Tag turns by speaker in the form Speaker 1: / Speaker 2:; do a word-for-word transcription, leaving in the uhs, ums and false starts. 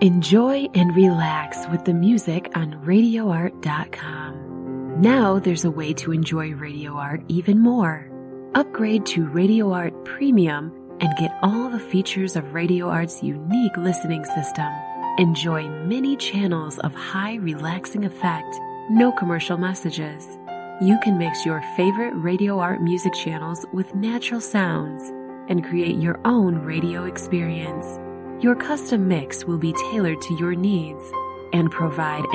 Speaker 1: Enjoy and relax with the music on radio art dot com. Now there's a way to enjoy Radio Art even more. Upgrade to Radio Art Premium and get all the features of Radio Art's unique listening system. Enjoy many channels of high relaxing effect, no commercial messages. You can mix your favorite Radio Art music channels with natural sounds and create your own radio experience. Your custom mix will be tailored to your needs and provide